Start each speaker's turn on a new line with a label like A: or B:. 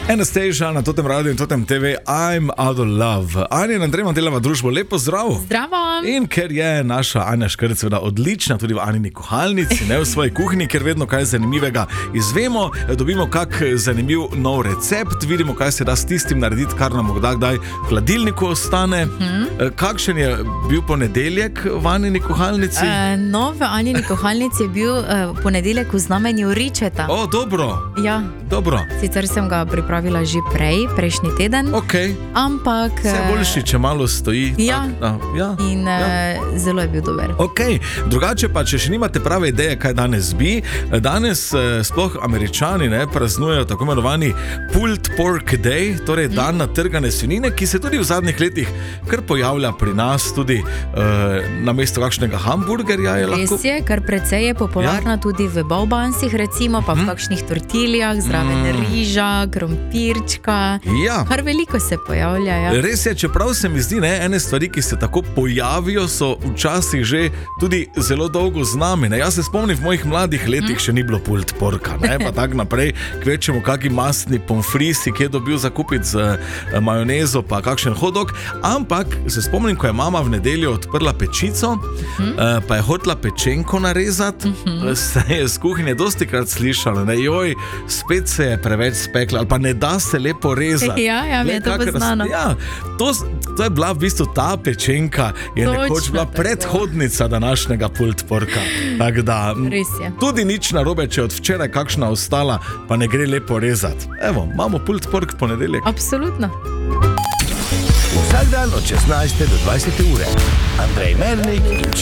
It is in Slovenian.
A: Anastasia na Totem Radio in Totem TV, I'm out of love. Anja in Andrej delava družbo, lepo zdrav.
B: Zdravo.
A: In ker je naša Anja Škrc seveda odlična tudi v Anini kuhalnici, ne v svoji kuhinji, ker vedno kaj zanimivega izvemo, dobimo kak zanimiv nov recept, vidimo, kaj se da s tistim narediti, kar nam morda kdaj v hladilniku ostane. Kakšen je bil ponedeljek v Anini kuhalnici?
B: V Anini kuhalnici je bil ponedeljek v znamenju ričeta.
A: O, dobro.
B: Ja.
A: Dobro.
B: Sicer sem ga pripravila že prejšnji teden.
A: Ok.
B: Ampak...
A: Vse boljši, če malo stoji.
B: Ja.
A: Ja.
B: In zelo je bil dober.
A: Ok. Drugače pa, če še nimate prave ideje, kaj danes bi, danes sploh Američani praznujejo tako imenovani Pulled Pork Day, torej dan natrgane svinjine, ki se tudi v zadnjih letih kar pojavlja pri nas, tudi namesto kakšnega hamburgerja je lahko.
B: Res je, kar precej je popularna tudi v baubansih, recimo, pa v kakšnih tortiljah, zraven riža, krompirčka.
A: Ja.
B: Kar veliko se pojavlja, ja.
A: Res je, čeprav se mi zdi, ene stvari, ki se tako pojavijo, so včasih že tudi zelo dolgo z nami. Jaz se spomnim, v mojih mladih letih še ni bilo pulled porka, pa tak naprej, kvečemo kaki mastni pomfrisi, ki je dobil zakupiti z majonezo, pa kakšen hot dog. Ampak se spomnim, ko je mama v nedeljo odprla pečico, pa je hotela pečenko narezati, se je z kuhinje dostikrat slišala, joj, spet se je preveč spekla, ali pa ne da se lepo rezati.
B: Ja, mi je to poznano.
A: Ja, to je bila v bistvu ta pečenka, je nekoč bila predhodnica današnjega pulled porka. Tako da, tudi nič narobe, če od včeraj kakšna ostala, pa ne gre lepo rezati. Evo, imamo pulled pork v ponedeljek.
B: Absolutno.
C: Vsak dan od 16. do 20. ure. Andrej Mernik in